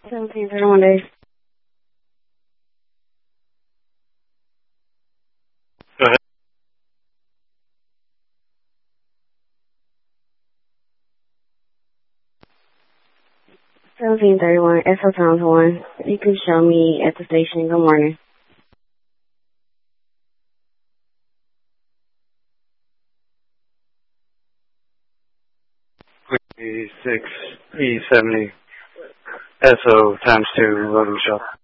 1731 days. Go ahead. 1731, SO times 1. You can show me at the station. Good morning. E6, E70, SO times 2, loading shop.